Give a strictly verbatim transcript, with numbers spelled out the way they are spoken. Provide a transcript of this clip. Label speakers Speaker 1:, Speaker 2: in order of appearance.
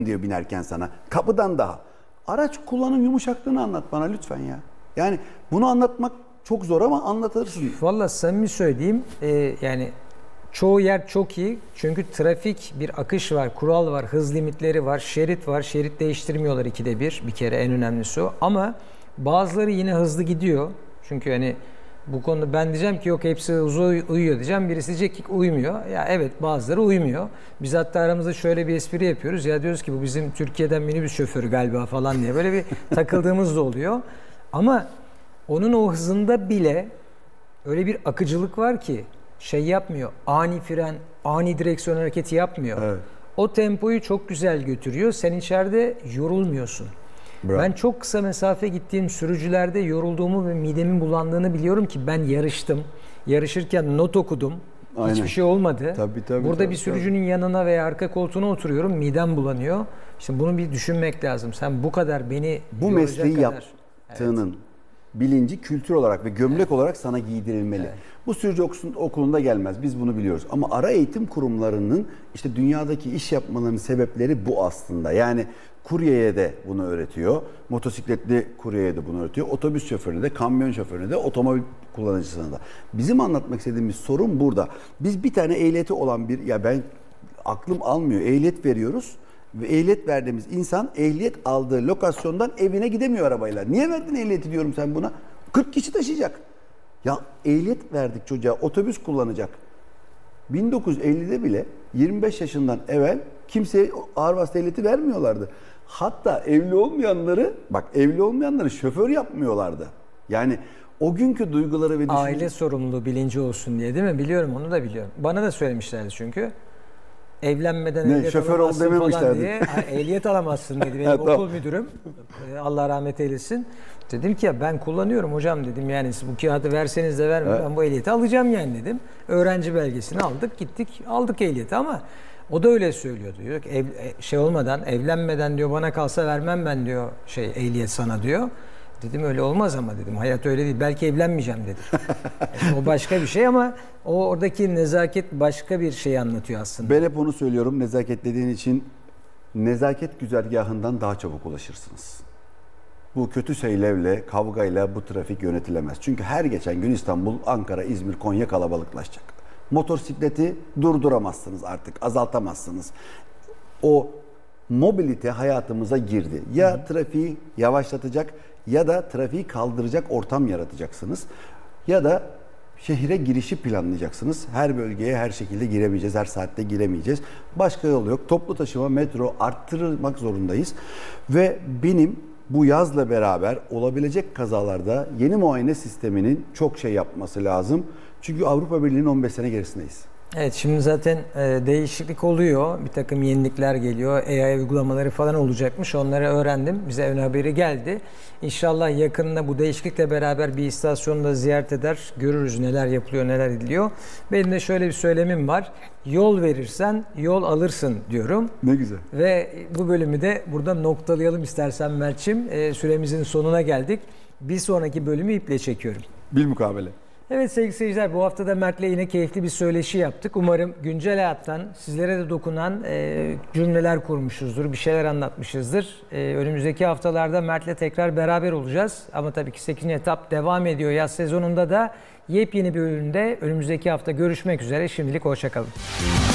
Speaker 1: diyor binerken sana. Kapıdan daha. Araç kullanım yumuşaklığını anlat bana lütfen ya. Yani bunu anlatmak çok zor ama anlatırsın.
Speaker 2: Valla samimi söyleyeyim, e, yani çoğu yer çok iyi. Çünkü trafik bir akış var, kural var, hız limitleri var, şerit var. Şerit değiştirmiyorlar ikide bir. Bir kere en önemlisi o. Ama bazıları yine hızlı gidiyor. Çünkü hani bu konuda ben diyeceğim ki yok hepsi hızlı uyuyor diyeceğim. Birisi diyecek ki uymuyor. Ya evet, bazıları uymuyor. Biz hatta aramızda şöyle bir espri yapıyoruz. Ya diyoruz ki bu bizim Türkiye'den minibüs şoförü galiba falan diye. Böyle bir takıldığımız da oluyor. Ama onun o hızında bile öyle bir akıcılık var ki şey yapmıyor. Ani fren, ani direksiyon hareketi yapmıyor.
Speaker 1: Evet.
Speaker 2: O tempoyu çok güzel götürüyor. Sen içeride yorulmuyorsun.
Speaker 1: Bravo.
Speaker 2: Ben çok kısa mesafe gittiğim sürücülerde yorulduğumu ve midemin bulandığını biliyorum ki ben yarıştım. Yarışırken not okudum.
Speaker 1: Aynen.
Speaker 2: Hiçbir şey olmadı.
Speaker 1: Tabii, tabii,
Speaker 2: Burada
Speaker 1: tabii,
Speaker 2: bir sürücünün tabii. yanına veya arka koltuğuna oturuyorum. Midem bulanıyor. İşte bunu bir düşünmek lazım. Sen bu kadar beni
Speaker 1: bu mesleği
Speaker 2: kadar...
Speaker 1: yaptığının
Speaker 2: evet.
Speaker 1: bilinci kültür olarak ve gömlek evet. olarak sana giydirilmeli. Evet. Bu sürücü okulunda gelmez. Biz bunu biliyoruz. Ama ara eğitim kurumlarının işte dünyadaki iş yapmalarının sebepleri bu aslında. Yani kuryeye de bunu öğretiyor. Motosikletli kuryeye de bunu öğretiyor. Otobüs şoförüne de, kamyon şoförüne de, otomobil kullanıcısına da. Bizim anlatmak istediğimiz sorun burada. Biz bir tane ehliyeti olan bir, ya ben aklım almıyor. Ehliyet veriyoruz. Ve ehliyet verdiğimiz insan ehliyet aldığı lokasyondan evine gidemiyor arabayla. Niye verdin ehliyeti diyorum sen buna? kırk kişi taşıyacak. Ya ehliyet verdik çocuğa, otobüs kullanacak. bin dokuz yüz ellide bile yirmi beş yaşından evvel kimseye ağır vasıta ehliyeti vermiyorlardı. Hatta evli olmayanları, bak evli olmayanları şoför yapmıyorlardı. Yani o günkü duyguları ve düşünceleri...
Speaker 2: Aile sorumluluğu bilinci olsun diye değil mi? Biliyorum, onu da biliyorum. Bana da söylemişlerdi çünkü. Evlenmeden
Speaker 1: ne,
Speaker 2: ehliyet
Speaker 1: şoför
Speaker 2: alamazsın
Speaker 1: ol
Speaker 2: falan diye. Ha, ehliyet alamazsın dedi benim
Speaker 1: ha,
Speaker 2: okul
Speaker 1: tamam.
Speaker 2: müdürüm. Allah rahmet eylesin. Dedim ki ya ben kullanıyorum hocam dedim. Yani siz bu kağıdı verseniz de vermeyin. Evet. Ben bu ehliyeti alacağım yani dedim. Öğrenci belgesini aldık, gittik, aldık ehliyeti ama o da öyle söylüyordu. Diyor ki ev, şey olmadan, evlenmeden diyor bana kalsa vermem ben diyor şey ehliyet sana diyor. Dedim öyle olmaz ama dedim. Hayat öyle değil. Belki evlenmeyeceğim dedim. Yani o başka bir şey ama o oradaki nezaket başka bir şey anlatıyor aslında.
Speaker 1: Ben hep onu söylüyorum. Nezaket dediğin için nezaket güzergahından daha çabuk ulaşırsınız. Bu kötü seylevle, kavgayla bu trafik yönetilemez. Çünkü her geçen gün İstanbul, Ankara, İzmir, Konya kalabalıklaşacak. Motosikleti durduramazsınız artık, azaltamazsınız. O mobilite hayatımıza girdi. Ya Hı. trafiği yavaşlatacak ya da trafiği kaldıracak ortam yaratacaksınız. Ya da şehire girişi planlayacaksınız. Her bölgeye her şekilde giremeyeceğiz, her saatte giremeyeceğiz. Başka yol yok. Toplu taşıma, metro arttırmak zorundayız. Ve benim bu yazla beraber olabilecek kazalarda yeni muayene sisteminin çok şey yapması lazım. Çünkü Avrupa Birliği'nin on beş sene gerisindeyiz.
Speaker 2: Evet, şimdi zaten e, değişiklik oluyor. Bir takım yenilikler geliyor. A I uygulamaları falan olacakmış. Onları öğrendim. Bize ön haberi geldi. İnşallah yakında bu değişiklikle beraber bir istasyonu da ziyaret eder. Görürüz neler yapılıyor, neler ediliyor. Benim de şöyle bir söylemim var. Yol verirsen yol alırsın diyorum.
Speaker 1: Ne güzel.
Speaker 2: Ve bu bölümü de burada noktalayalım istersen Mert'ciğim. E, süremizin sonuna geldik. Bir sonraki bölümü iple çekiyorum.
Speaker 1: Bilmukabele.
Speaker 2: Evet sevgili seyirciler, bu hafta da Mert'le yine keyifli bir söyleşi yaptık. Umarım güncel hayattan sizlere de dokunan e, cümleler kurmuşuzdur, bir şeyler anlatmışızdır. E, önümüzdeki haftalarda Mert'le tekrar beraber olacağız. Ama tabii ki sekizinci etap devam ediyor. Yaz sezonunda da yepyeni bir bölümde önümüzdeki hafta görüşmek üzere. Şimdilik hoşça kalın.